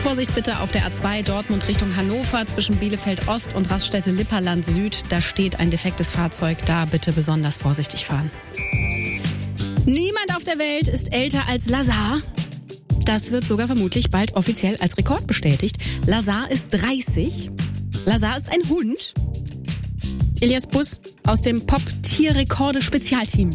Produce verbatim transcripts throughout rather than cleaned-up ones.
Vorsicht bitte auf der A zwei Dortmund Richtung Hannover zwischen Bielefeld Ost und Raststätte-Lipperland Süd. Da steht ein defektes Fahrzeug. Da bitte besonders vorsichtig fahren. Niemand auf der Welt ist älter als Lazar. Das wird sogar vermutlich bald offiziell als Rekord bestätigt. Lazar ist dreißig. Lazar ist ein Hund. Elias Buss aus dem Pop-Tier-Rekorde-Spezialteam.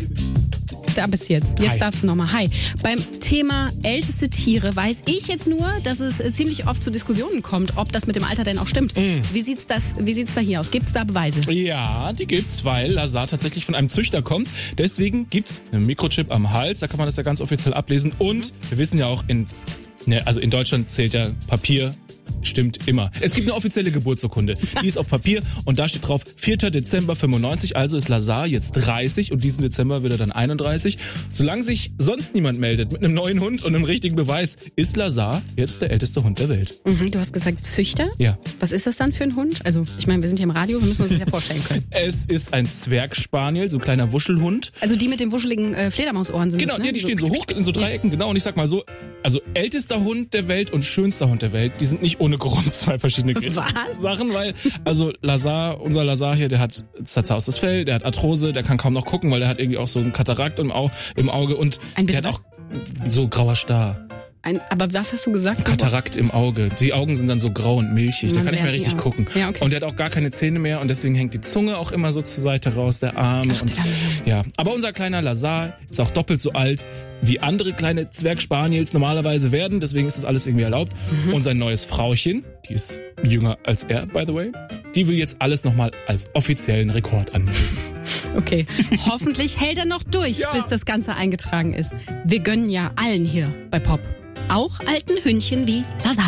Da bist du jetzt. Jetzt Hi. darfst du nochmal. Hi. Beim Thema älteste Tiere weiß ich jetzt nur, dass es ziemlich oft zu Diskussionen kommt, ob das mit dem Alter denn auch stimmt. Mm. Wie sieht's das, wie sieht's da hier aus? Gibt's da Beweise? Ja, die gibt's, weil Lazar tatsächlich von einem Züchter kommt. Deswegen gibt's einen Mikrochip am Hals, da kann man das ja ganz offiziell ablesen. Und wir wissen ja auch, in, ne, also in Deutschland zählt ja Papier. Stimmt immer. Es gibt eine offizielle Geburtsurkunde. Die ist auf Papier und da steht drauf vierter Dezember fünfundneunzig. Also ist Lazar jetzt dreißig und diesen Dezember wird er dann einunddreißig. Solange sich sonst niemand meldet mit einem neuen Hund und einem richtigen Beweis, ist Lazar jetzt der älteste Hund der Welt. Mhm, du hast gesagt Züchter? Ja. Was ist das dann für ein Hund? Also ich meine, wir sind hier im Radio, wir müssen uns das ja vorstellen können. Es ist ein Zwergspaniel, so ein kleiner Wuschelhund. Also die mit den wuscheligen äh, Fledermausohren sind Genau, das, ne? ja, die stehen so hoch in so Dreiecken, genau. Und ich sag mal so, also ältester Hund der Welt und schönster Hund der Welt, die sind nicht ohne Grund zwei verschiedene Was? Sachen, weil, also Lazar, unser Lazar hier, der hat zerzaustes Fell, der hat Arthrose, der kann kaum noch gucken, weil der hat irgendwie auch so einen Katarakt im, Au- im Auge und Ein der bitte hat auch so grauer Star. Ein, aber was hast du gesagt? Katarakt im Auge. Die Augen sind dann so grau und milchig. Der Man kann nicht mehr lernt nie richtig aus. gucken. Ja, okay. Und der hat auch gar keine Zähne mehr und deswegen hängt die Zunge auch immer so zur Seite raus, der Arm. Ach, und, der Arme. ja. Aber unser kleiner Lazar ist auch doppelt so alt, wie andere kleine Zwergspaniels normalerweise werden. Deswegen ist das alles irgendwie erlaubt. Mhm. Und sein neues Frauchen, die ist jünger als er, by the way, die will jetzt alles nochmal als offiziellen Rekord anmelden. Okay, hoffentlich hält er noch durch, Ja. bis das Ganze eingetragen ist. Wir gönnen ja allen hier bei Pop. Auch alten Hündchen wie Lazar.